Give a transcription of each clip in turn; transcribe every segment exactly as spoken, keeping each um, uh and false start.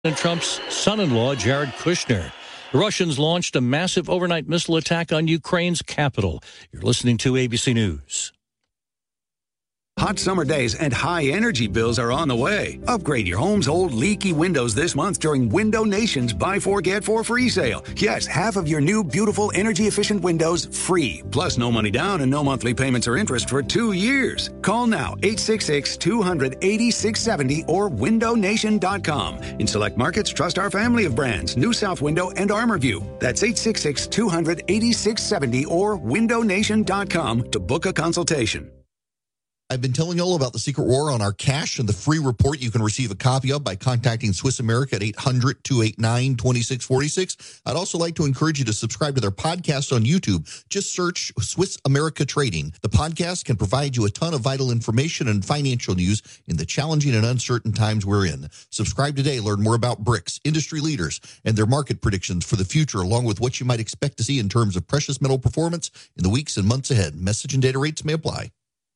Trump's son-in-law, Jared Kushner. The Russians launched a massive overnight missile attack on Ukraine's capital. You're listening to A B C News. Hot summer days and high energy bills are on the way. Upgrade your home's old leaky windows this month during Window Nation's Buy Four, Get Four free sale. Yes, half of your new, beautiful, energy-efficient windows free. Plus no money down and no monthly payments or interest for two years. Call now, eight six six, two hundred, eighty-six seventy or window nation dot com. In select markets, trust our family of brands, New South Window and ArmorView. That's eight six six, two hundred, eighty-six seventy or window nation dot com to book a consultation. I've been telling you all about the secret war on our cash and the free report you can receive a copy of by contacting Swiss America at eight hundred, two eight nine, two six four six. I'd also like to encourage you to subscribe to their podcast on YouTube. Just search Swiss America Trading. The podcast can provide you a ton of vital information and financial news in the challenging and uncertain times we're in. Subscribe today. Learn more about BRICS, industry leaders, and their market predictions for the future, along with what you might expect to see in terms of precious metal performance in the weeks and months ahead. Message and data rates may apply.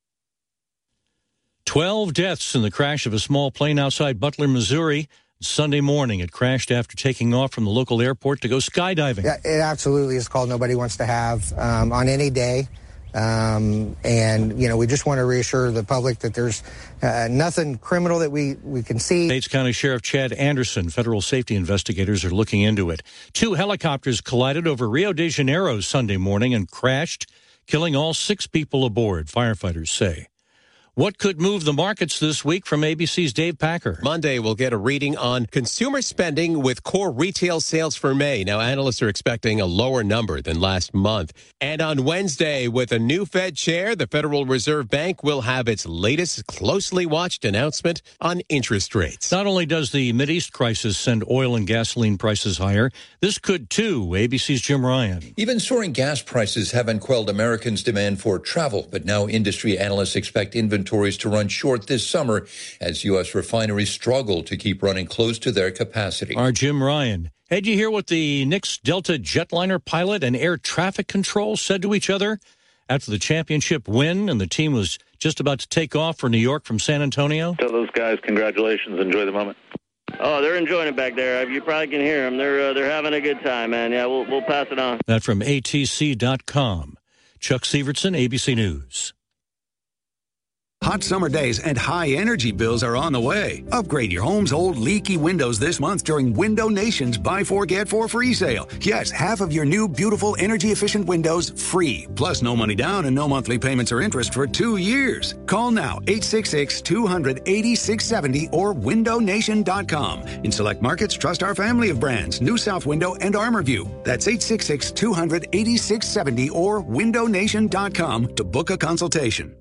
Twelve deaths in the crash of a small plane outside Butler, Missouri. Sunday morning, it crashed after taking off from the local airport to go skydiving. Yeah, it absolutely is a call nobody wants to have um, on any day. Um, and, you know, we just want to reassure the public that there's uh, nothing criminal that we, we can see. Bates County Sheriff Chad Anderson, federal safety investigators are looking into it. Two helicopters collided over Rio de Janeiro Sunday morning and crashed, killing all six people aboard, firefighters say. What could move the markets this week from A B C's Dave Packer? Monday, we'll get a reading on consumer spending with core retail sales for May. Now, analysts are expecting a lower number than last month. And on Wednesday, with a new Fed chair, the Federal Reserve Bank will have its latest closely watched announcement on interest rates. Not only does the Mideast crisis send oil and gasoline prices higher, this could too. A B C's Jim Ryan. Even soaring gas prices haven't quelled Americans' demand for travel, but now industry analysts expect inventory to run short this summer as U S refineries struggle to keep running close to their capacity. Our Jim Ryan. Hey, did you hear what the Knicks Delta jetliner pilot and air traffic control said to each other after the championship win and the team was just about to take off for New York from San Antonio? Tell those guys congratulations. Enjoy the moment. Oh, they're enjoying it back there. You probably can hear them. They're uh, they're having a good time, man. Yeah, we'll we'll pass it on. That from A T C dot com. Chuck Severson, A B C News. Hot summer days and high energy bills are on the way. Upgrade your home's old leaky windows this month during Window Nation's Buy Four, Get Four free sale. Yes, half of your new, beautiful, energy-efficient windows free. Plus no money down and no monthly payments or interest for two years. Call now, eight six six, two hundred, eighty-six seventy or window nation dot com. In select markets, trust our family of brands, New South Window and ArmorView. That's eight six six, two hundred, eighty-six seventy or window nation dot com to book a consultation.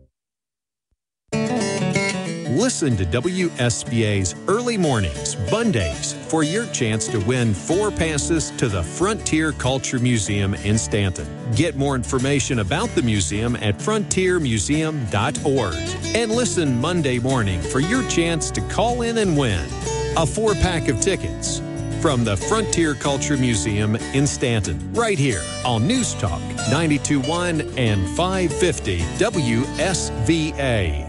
Listen to W S V A's Early Mornings, Mondays, for your chance to win four passes to the Frontier Culture Museum in Stanton. Get more information about the museum at frontier museum dot org. And listen Monday morning for your chance to call in and win a four-pack of tickets from the Frontier Culture Museum in Stanton, right here on News Talk ninety-two point one and five fifty W S V A.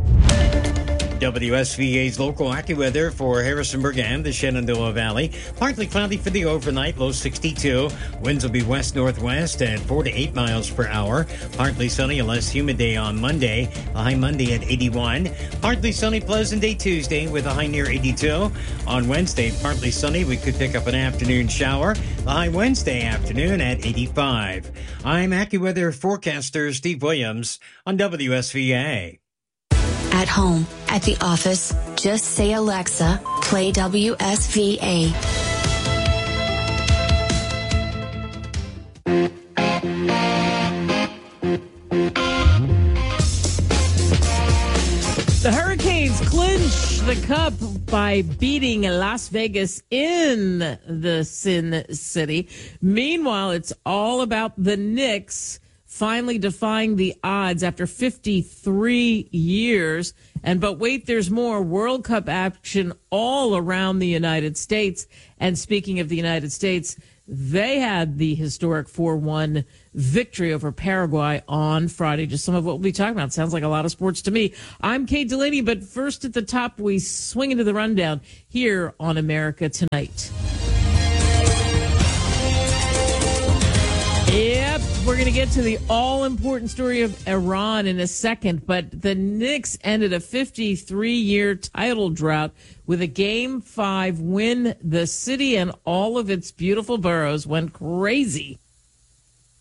W S V A's local AccuWeather for Harrisonburg and the Shenandoah Valley. Partly cloudy for the overnight, low sixty-two. Winds will be west-northwest at four to eight miles per hour. Partly sunny, a less humid day on Monday. A high Monday at eighty-one. Partly sunny, pleasant day Tuesday with a high near eighty-two. On Wednesday, partly sunny. We could pick up an afternoon shower. The high Wednesday afternoon at eighty-five. I'm AccuWeather forecaster Steve Williams on W S V A. At home, at the office, just say, Alexa, play W S V A. The Hurricanes clinch the cup by beating Las Vegas in the Sin City. Meanwhile, it's all about the Knicks finally defying the odds after fifty-three years. And but wait, there's more World Cup action all around the United States. And speaking of the United States, They had the historic four one victory over Paraguay on Friday. Just some of what we'll be talking about. Sounds like a lot of sports to me. I'm Kate Delaney, but first at the top, we swing into the rundown here on America Tonight. Yep, we're going to get to the all-important story of Iran in a second, but the Knicks ended a fifty-three-year title drought with a Game five win. The city and all of its beautiful boroughs went crazy